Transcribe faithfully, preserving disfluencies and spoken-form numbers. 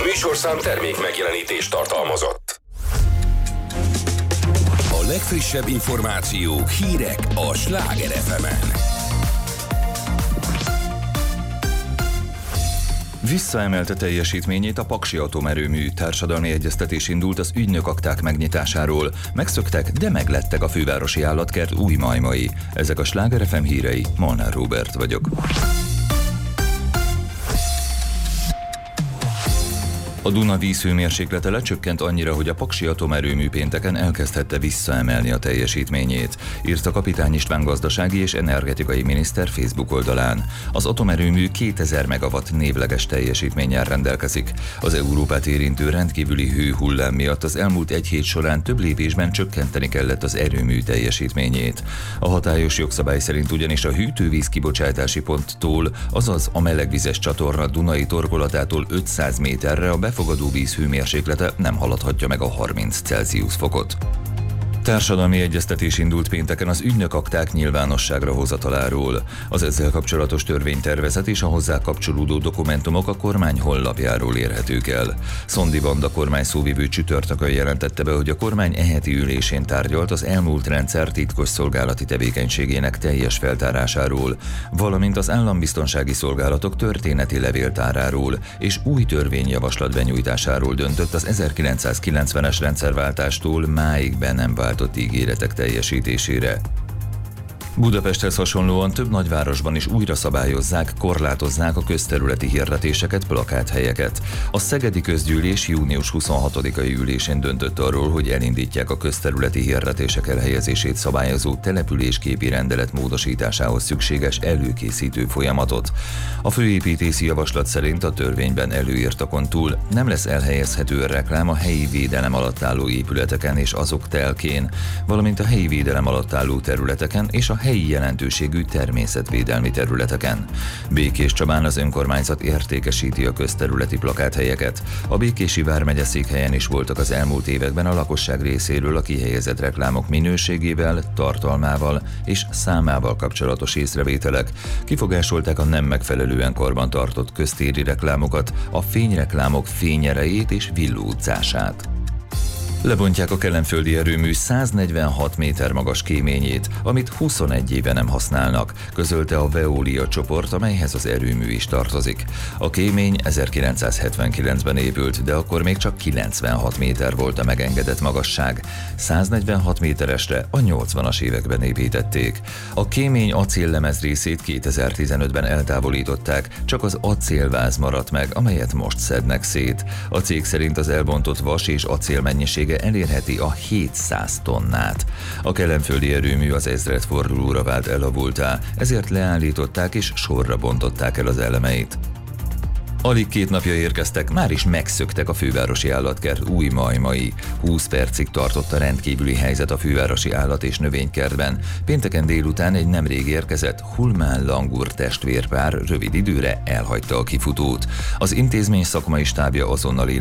műsorszám termék megjelenítést tartalmazott. A legfrissebb információk, hírek a Sláger ef emen. Visszaemelte teljesítményét a Paksi atomerőmű. Társadalmi egyeztetés indult az ügynökakták megnyitásáról. Megszöktek, de meglettek a fővárosi állatkert új majmai. Ezek a Sláger ef em hírei, Molnár Róbert vagyok. A Duna vízhőmérséklete lecsökkent annyira, hogy a Paksi atomerőmű pénteken elkezdhette visszaemelni a teljesítményét, írta Kapitány István gazdasági és energetikai miniszter Facebook oldalán. Az atomerőmű kétezer megawatt névleges teljesítménnyel rendelkezik. Az Európát érintő rendkívüli hőhullám miatt az elmúlt egy hét során több lépésben csökkenteni kellett az erőmű teljesítményét. A hatályos jogszabály szerint ugyanis a hűtővíz kibocsátási ponttól, azaz a melegvizes csatorna Dunai torkolatától ötszáz méterre a befogadó víz hőmérséklete nem haladhatja meg a harminc Celsius fokot. Társadalmi egyeztetés indult pénteken az ügynökakták nyilvánosságra hozataláról. Az ezzel kapcsolatos törvénytervezet és a hozzá kapcsolódó dokumentumok a kormány honlapjáról érhetők el. Szondi Vanda kormány szóvivő csütörtökön jelentette be, hogy a kormány e heti ülésén tárgyalt az elmúlt rendszer titkosszolgálati tevékenységének teljes feltárásáról, valamint az állambiztonsági szolgálatok történeti levéltáráról és új törvényjavaslat benyújtásáról döntött az ezerkilencszázkilencvenes rendszerváltástól máig be nem vált ígéretek teljesítésére. Budapesthez hasonlóan több nagyvárosban is újra szabályozzák, korlátozzák a közterületi hirdetéseket, plakáthelyeket. A szegedi közgyűlés június huszonhatodikai ülésén döntött arról, hogy elindítják a közterületi hirdetések elhelyezését szabályozó településképi rendelet módosításához szükséges előkészítő folyamatot. A főépítési javaslat szerint a törvényben előírtakon túl nem lesz elhelyezhető reklám a helyi védelem alatt álló épületeken és azok telkén, valamint a helyi védelem alatt álló területeken és a helyi jelentőségű természetvédelmi területeken. Békés Csabán az önkormányzat értékesíti a közterületi plakáthelyeket. A Békési vármegye székhelyen is voltak az elmúlt években a lakosság részéről a kihelyezett reklámok minőségével, tartalmával és számával kapcsolatos észrevételek. Kifogásolták a nem megfelelően karbantartott köztéri reklámokat, a fényreklámok fényerejét és villóutcását. Lebontják a kelenföldi erőmű száznegyvenhat méter magas kéményét, amit huszonegy éve nem használnak, közölte a Veolia csoport, amelyhez az erőmű is tartozik. A kémény ezerkilencszázhetvenkilencben épült, de akkor még csak kilencvenhat méter volt a megengedett magasság. száznegyvenhat méteresre a nyolcvanas években építették. A kémény acéllemez részét kétezer-tizenötben eltávolították, csak az acélváz maradt meg, amelyet most szednek szét. A cég szerint az elbontott vas és acél mennyisége elérheti a hétszáz tonnát. A kelenföldi erőmű az ezredfordulóra vált elavultá, ezért leállították és sorra bontották el az elemeit. Alig két napja érkeztek, már is megszöktek a fővárosi állatkert új majmai. húsz percig tartott a rendkívüli helyzet a fővárosi állat- és növénykertben. Pénteken délután egy nemrég érkezett Hulmán Langur testvérpár rövid időre elhagyta a kifutót. Az intézmény szakmai stábja azonnal